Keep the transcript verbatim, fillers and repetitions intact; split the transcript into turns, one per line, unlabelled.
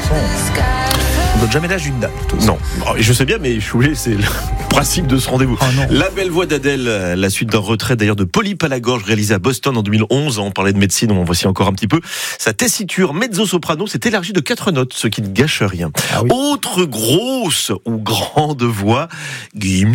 façon, on ne donne jamais l'âge d'une dame.
Non, je sais bien, mais je suis obligé, c'est le principe de ce rendez-vous.
Oh
La belle voix d'Adèle, la suite d'un retrait d'ailleurs de polype à la gorge réalisé à Boston en deux mille onze. On parlait de médecine, on en voici encore un petit peu. Sa tessiture mezzo-soprano s'est élargie de quatre notes, ce qui ne gâche rien.
Ah oui.
Autre grosse ou grande voix, Guy